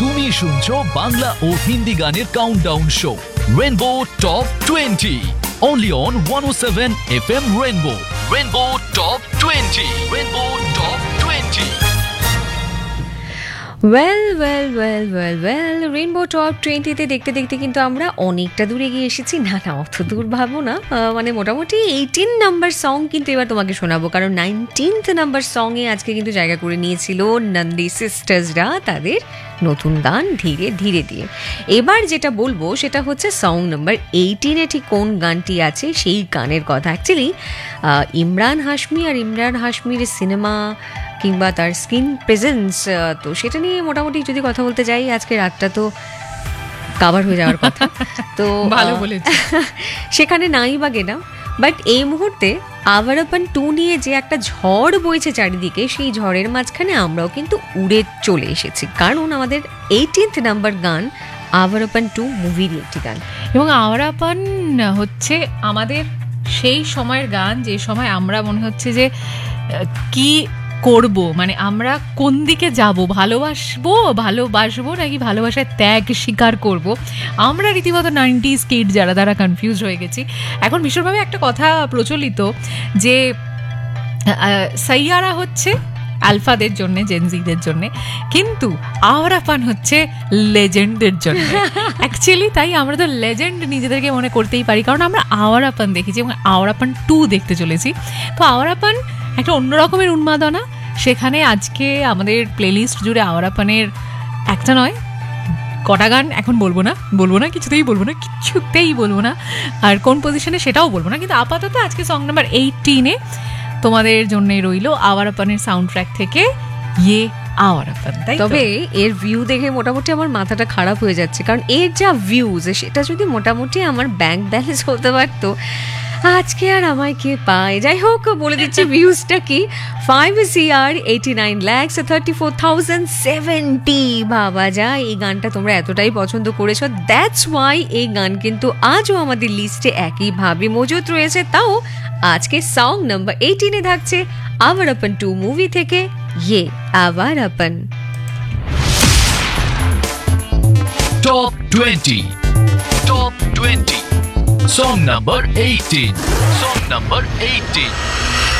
তুমি শুনছো বাংলা ও হিন্দি গানের countdown show rainbow top 20 only on 107 FM Rainbow. Rainbow Top 20. Rainbow Top 20. Well rainbow top 20-তে দেখতে দেখতে কিন্তু আমরা অনেকটা দূরে গিয়ে এসেছি। না অত দূর ভাবো না, মানে মোটামুটি 18 নাম্বার সং কিন্তু এবার তোমাকে শোনাবো, কারণ 19th নাম্বার সঙ্গে আজকে কিন্তু জায়গা করে নিয়েছিল নন্দী সিস্টার্সরা তাদের নতুন গান ধীরে ধীরে দিয়ে। এবার যেটা বলবো সেটা হচ্ছে সং নাম্বার 18-এ ঠিক কোন গানটি আছে সেই গানের কথা। অ্যাকচুয়ালি ইমরান হাশমি আর ইমরান হাশমির সিনেমা কিংবা তার স্ক্রিন প্রেজেন্স, তো সেটা নিয়ে মোটামুটি যদি কথা বলতে যাই আজকে রাতটা তো কাভার হয়ে যাওয়ার কথা। তো ভালো বলেছি, সেখানে নাই বা গেলাম, বাট এই মুহূর্তে আওয়ারাপন 2 নিয়ে যে একটা ঝড় বইছে চারিদিকে, সেই ঝড়ের মাঝখানে আমরাও কিন্তু উড়ে চলে এসেছি, কারণ আমাদের 18th নাম্বার গান আওয়ারাপন 2 মুভির একটি গান। এবং আওয়ারাপন হচ্ছে আমাদের সেই সময়ের গান যে সময় আমরা মনে হচ্ছে যে কি করব, মানে আমরা কোন দিকে যাব, ভালোবাসবো নাকি ভালোবাসায় ত্যাগ স্বীকার করব। আমরা রীতিমতো 90s কিড যারা তারা কনফিউজ হয়ে গেছি। এখন ভীষণভাবে একটা কথা প্রচলিত যে সাইয়ারা হচ্ছে আলফাদের জন্য, জেনজিদের জন্য, কিন্তু আওয়ারাপন হচ্ছে লেজেন্ডদের জন্য। অ্যাকচুয়ালি তাই আমরা তো লেজেন্ড নিজেদেরকে মনে করতেই পারি, কারণ আমরা আওয়ারাপন দেখেছি এবং আওয়ারাপন 2 দেখতে চলেছি। তো আওয়ারাপন একটা অন্য রকমের উন্মাদনা। সেখানে আজকে আমাদের প্লেলিস্ট জুড়ে আওয়ারাপনের একটা নয় কটা গান, এখন বলবো না, কিছুতেই বলবো না, আর কোন পজিশনে সেটাও বলবো না। কিন্তু আপাতত আজকে সং নাম্বার 18-এ তোমাদের জন্যই রইল আওয়ারাপনের সাউন্ড ট্র্যাক থেকে ইয়ে আওয়ারাপন। তবে এর ভিউ দেখে মোটামুটি আমার মাথাটা খারাপ হয়ে যাচ্ছে, কারণ এর যা ভিউজ, সেটা যদি মোটামুটি আমার ব্যাংক ব্যালেন্স হতে পারতো, আজকে আর আমায় কে পায়। যাই হোক, বলে দিচ্ছি ভিউজটা কি, 5CR89,34,070। ভাবা যায় এই গানটা তোমরা এতটাই পছন্দ করেছো, দ্যাটস ওয়াই এই গান কিন্তু আজও আমাদের লিস্টে একইভাবে মজুদ রয়েছে। তাও আজকে সং নাম্বার 18-এ থাকছে আওয়ারাপন 2 মুভি থেকে ইয়ে আওয়ারাপন। Top 20. Top 20. Song number 18. Song number 18.